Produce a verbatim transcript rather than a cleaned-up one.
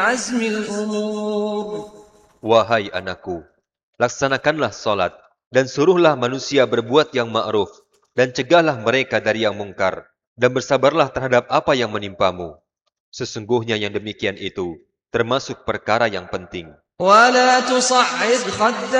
عزم الأمور. Wahai anakku, laksanakanlah salat dan suruhlah manusia berbuat yang ma'ruf dan cegahlah mereka dari yang mungkar dan bersabarlah terhadap apa yang menimpamu. Sesungguhnya yang demikian itu termasuk perkara yang penting. ولا تصعد خدك